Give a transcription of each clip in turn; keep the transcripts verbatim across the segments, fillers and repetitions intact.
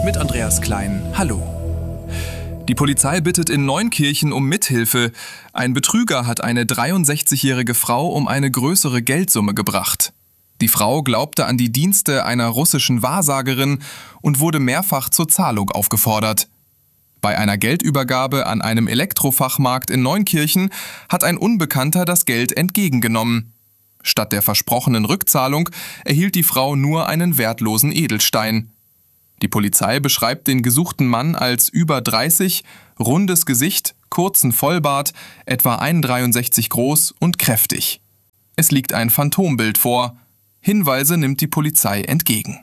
mit Andreas Klein. Hallo. Die Polizei bittet in Neunkirchen um Mithilfe. Ein Betrüger hat eine dreiundsechzigjährige Frau um eine größere Geldsumme gebracht. Die Frau glaubte an die Dienste einer russischen Wahrsagerin und wurde mehrfach zur Zahlung aufgefordert. Bei einer Geldübergabe an einem Elektrofachmarkt in Neunkirchen hat ein Unbekannter das Geld entgegengenommen. Statt der versprochenen Rückzahlung erhielt die Frau nur einen wertlosen Edelstein. Die Polizei beschreibt den gesuchten Mann als über dreißig, rundes Gesicht, kurzen Vollbart, etwa eins Komma dreiundsechzig groß und kräftig. Es liegt ein Phantombild vor. Hinweise nimmt die Polizei entgegen.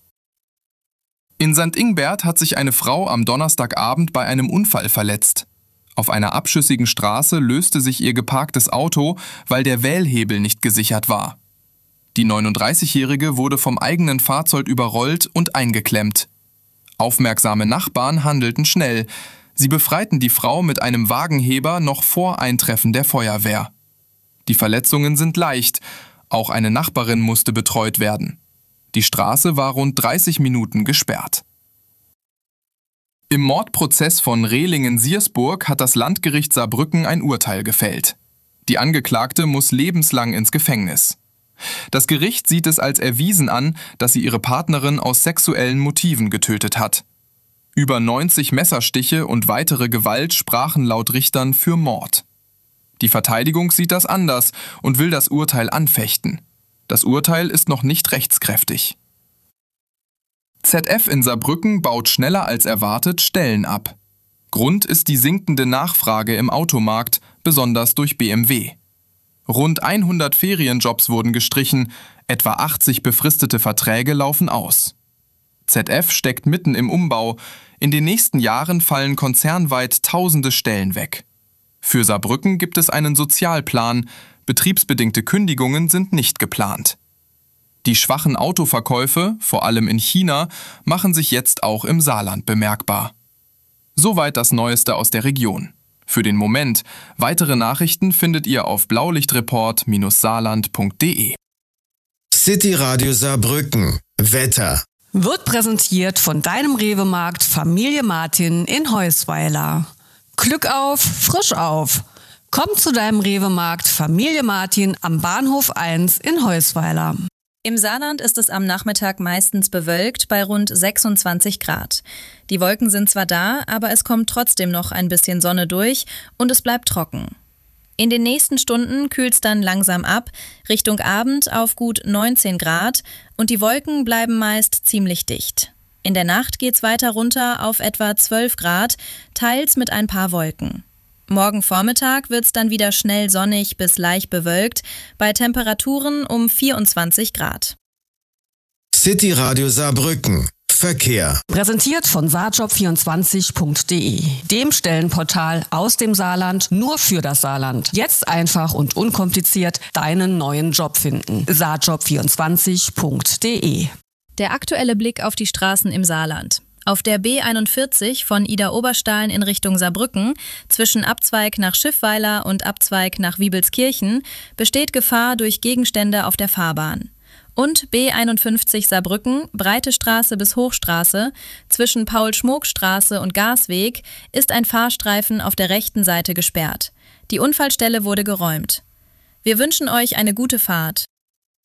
In Sankt Ingbert hat sich eine Frau am Donnerstagabend bei einem Unfall verletzt. Auf einer abschüssigen Straße löste sich ihr geparktes Auto, weil der Wählhebel nicht gesichert war. Die neununddreißigjährige wurde vom eigenen Fahrzeug überrollt und eingeklemmt. Aufmerksame Nachbarn handelten schnell. Sie befreiten die Frau mit einem Wagenheber noch vor Eintreffen der Feuerwehr. Die Verletzungen sind leicht. Auch eine Nachbarin musste betreut werden. Die Straße war rund dreißig Minuten gesperrt. Im Mordprozess von Rehlingen-Siersburg hat das Landgericht Saarbrücken ein Urteil gefällt. Die Angeklagte muss lebenslang ins Gefängnis. Das Gericht sieht es als erwiesen an, dass sie ihre Partnerin aus sexuellen Motiven getötet hat. Über neunzig Messerstiche und weitere Gewalt sprachen laut Richtern für Mord. Die Verteidigung sieht das anders und will das Urteil anfechten. Das Urteil ist noch nicht rechtskräftig. Z F in Saarbrücken baut schneller als erwartet Stellen ab. Grund ist die sinkende Nachfrage im Automarkt, besonders durch B M W. Rund hundert Ferienjobs wurden gestrichen, etwa achtzig befristete Verträge laufen aus. Z F steckt mitten im Umbau. In den nächsten Jahren fallen konzernweit tausende Stellen weg. Für Saarbrücken gibt es einen Sozialplan. Betriebsbedingte Kündigungen sind nicht geplant. Die schwachen Autoverkäufe, vor allem in China, machen sich jetzt auch im Saarland bemerkbar. Soweit das Neueste aus der Region. Für den Moment. Weitere Nachrichten findet ihr auf blaulichtreport Bindestrich saarland punkt de. City Radio Saarbrücken. Wetter. Wird präsentiert von deinem Rewe-Markt Familie Martin in Heusweiler. Glück auf, frisch auf. Komm zu deinem Rewe-Markt Familie Martin am Bahnhof eins in Heusweiler. Im Saarland ist es am Nachmittag meistens bewölkt bei rund sechsundzwanzig Grad. Die Wolken sind zwar da, aber es kommt trotzdem noch ein bisschen Sonne durch und es bleibt trocken. In den nächsten Stunden kühlt es dann langsam ab, Richtung Abend auf gut neunzehn Grad und die Wolken bleiben meist ziemlich dicht. In der Nacht geht's weiter runter auf etwa zwölf Grad, teils mit ein paar Wolken. Morgen Vormittag wird's dann wieder schnell sonnig bis leicht bewölkt, bei Temperaturen um vierundzwanzig Grad. City Radio Saarbrücken. Verkehr. Präsentiert von saarjob vierundzwanzig punkt de, dem Stellenportal aus dem Saarland nur für das Saarland. Jetzt einfach und unkompliziert deinen neuen Job finden. saarjob vierundzwanzig punkt de. Der aktuelle Blick auf die Straßen im Saarland. Auf der B einundvierzig von Idar-Oberstahlen in Richtung Saarbrücken, zwischen Abzweig nach Schiffweiler und Abzweig nach Wiebelskirchen, besteht Gefahr durch Gegenstände auf der Fahrbahn. Und B einundfünfzig Saarbrücken, Breite Straße bis Hochstraße, zwischen Paul-Schmook-Straße und Gasweg, ist ein Fahrstreifen auf der rechten Seite gesperrt. Die Unfallstelle wurde geräumt. Wir wünschen euch eine gute Fahrt.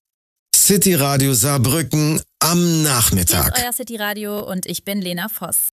City Radio Saarbrücken am Nachmittag. Hier ist euer City Radio und ich bin Lena Voss.